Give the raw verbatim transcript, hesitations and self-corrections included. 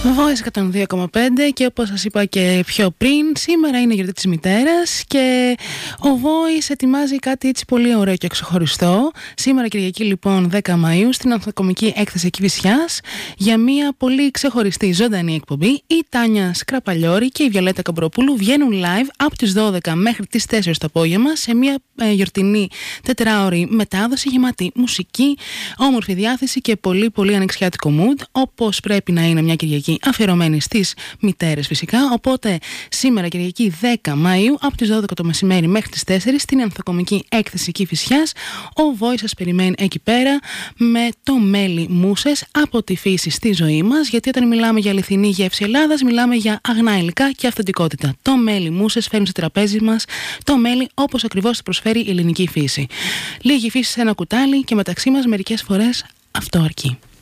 Voice εκατόν δύο κόμμα πέντε και όπως σας είπα και πιο πριν, σήμερα είναι η γιορτή της μητέρας και ο Voice ετοιμάζει κάτι έτσι πολύ ωραίο και ξεχωριστό. Σήμερα Κυριακή λοιπόν δέκα Μαΐου στην Ανθοκομική Έκθεση Κηφισιάς για μια πολύ ξεχωριστή ζωντανή εκπομπή. Η Τάνια Σκραπαλιώρη και η Βιολέτα Καμπροπούλου βγαίνουν live από τις δώδεκα μέχρι τις τέσσερις το απόγευμα σε μια ε, γιορτινή τετράωρη μετάδοση γεμάτη μουσική, όμορφη διάθεση και πολύ πολύ ανοιξιάτικο mood, όπως πρέπει να είναι μια Κυριακή αφιερωμένη στις μητέρες φυσικά. Οπότε σήμερα Κυριακή δέκα Μαΐου από τις δώδεκα το μεσημέρι μέχρι τις τέσσερις στην Ανθοκομική Έκθεση Κηφισιάς. Ο Voice σας περιμένει εκεί πέρα με το μέλι μούσες από τη φύση στη ζωή μας, γιατί όταν μιλάμε για αληθινή γεύση Ελλάδας μιλάμε για αγνά υλικά και αυθεντικότητα. Το μέλι μούσες φέρνει στο τραπέζι μας το μέλι όπως ακριβώς το προσφέρει η ελληνική φύση. Λίγη φύση σε ένα κουτάλι και μεταξύ μας μερικές φορές αυτό αρκεί.